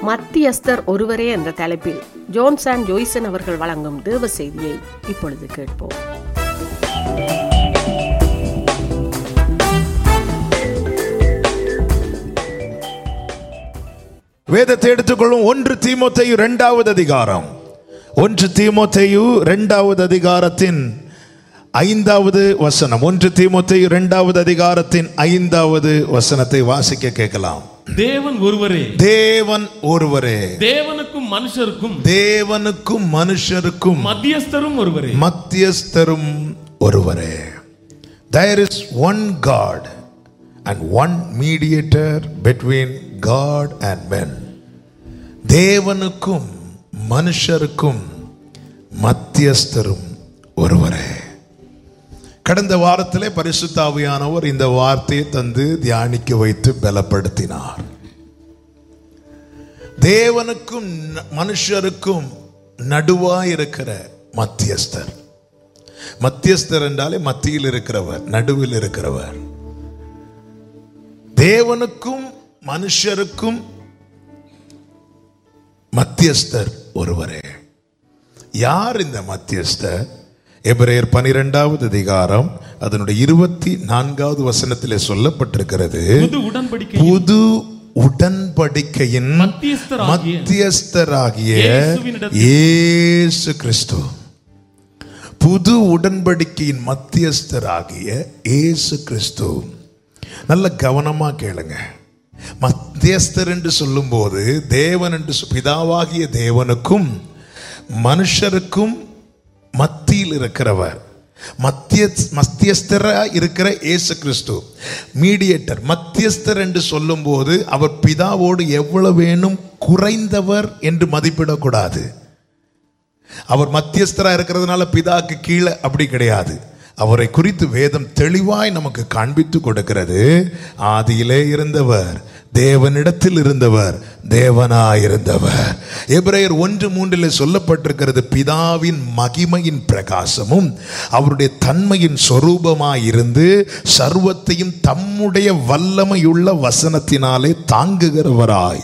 மத்தியஸ்தர் ஒருவரே என்ற தலைப்பில் ஜோன்சன் ஜோய்சன் அவர்கள் வழங்கும் தேவ செய்தியை இப்பொழுது கேட்போம். வேதத்தை எடுத்துக்கொள்ளும் 1 தீமோத்தேயு 2வது அதிகாரம். 1 தீமோத்தேயு 2வது அதிகாரத்தின் 5வது வசனம். 1 தீமோத்தேயு 2வது அதிகாரத்தின் 5வது வசனத்தை வாசிக்க கேட்கலாம். தேவன் ஒருவரே, தேவன் ஒருவரே, தேவனுக்கும் மனுஷருக்கும், தேவனுக்கும் மனுஷருக்கும் மத்தியஸ்தரும் ஒருவரே, மத்தியஸ்தரும் ஒருவரே. There is one God and one mediator between God and men. தேவனுக்கும் மனுஷருக்கும் மத்தியஸ்தரும் ஒருவரே. கடந்த வாரத்திலே பரிசுத்த ஆவியானவர் இந்த வார்த்தையை தந்து தியானிக்க வைத்து பலப்படுத்தினார். தேவனுக்கும் மனுஷருக்கும் நடுவாய் இருக்கிற மத்தியஸ்தர். மத்தியஸ்தர் என்றாலே மத்தியில் இருக்கிறவர், நடுவில் இருக்கிறவர். தேவனுக்கும் மனுஷருக்கும் மத்தியஸ்தர் ஒருவரே. யார் இந்த மத்தியஸ்தர்? எபிரேயர் 12வது அதிகாரம் அதனுடைய 24வது வசனத்திலே சொல்லப்பட்டிருக்கிறது, புது உடன்படிக்கையின் மத்தியஸ்தராகிய இயேசு கிறிஸ்து. புது உடன்படிக்கையின் மத்தியஸ்தராகிய இயேசு கிறிஸ்து. நல்ல கவனமா கேளுங்க. மத்தியஸ்தர் என்று சொல்லும் போது தேவன் என்று பிதாவாகிய தேவனுக்கும் மனுஷருக்கும் மத்தியில் இருக்கிறவர், மத்தியஸ்தராக இருக்கிற இயேசு கிறிஸ்து. மீடியேட்டர். மத்தியஸ்தர் என்று சொல்லும் போது அவர் பிதாவோடு எவ்வளவு வேணும் குறைந்தவர் என்று மதிப்பிடக்கூடாது. அவர் மத்தியஸ்தராக இருக்கிறதுனால பிதாக்கு கீழே அப்படி கிடையாது. அவரை குறித்து வேதம் தெளிவாய் நமக்கு காண்பித்து கொடுக்கிறது. ஆதியிலே இருந்தவர், தேவனிடத்தில் இருந்தவர், தேவனாயிருந்தவர். எபிரேயர் 1:3 சொல்லப்பட்டிருக்கிறது, பிதாவின் மகிமையின் பிரகாசமும் அவருடைய தன்மையின் சொரூபமாயிருந்து சர்வத்தையும் தம்முடைய வல்லமையுள்ள வசனத்தினாலே தாங்குகிறவராய்